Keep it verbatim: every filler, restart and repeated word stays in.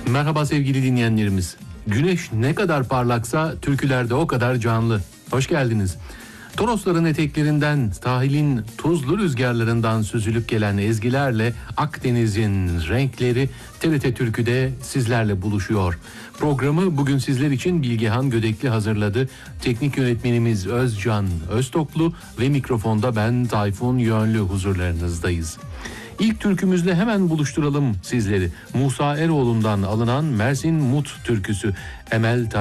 Merhaba sevgili dinleyenlerimiz. Güneş ne kadar parlaksa türküler de o kadar canlı. Hoş geldiniz. Torosların eteklerinden, sahilin tuzlu rüzgarlarından süzülüp gelen ezgilerle Akdeniz'in renkleri T R T Türkü'de sizlerle buluşuyor. Programı bugün sizler için Bilgehan Gödekli hazırladı. Teknik yönetmenimiz Özcan Öztoklu ve mikrofonda ben Tayfun Yönlü huzurlarınızdayız. İlk türkümüzle hemen buluşturalım sizleri. Musa Eroğlu'ndan alınan Mersin Mut türküsü. Emel